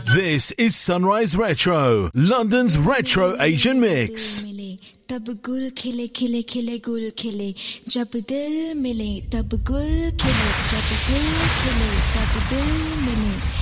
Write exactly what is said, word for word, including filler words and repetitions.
This is Sunrise Retro, London's retro Asian mix. तब गुल खिले खिले खिले गुल खिले जब दिल मिले तब गुल खिले जब गुल खिले तब दिल मिले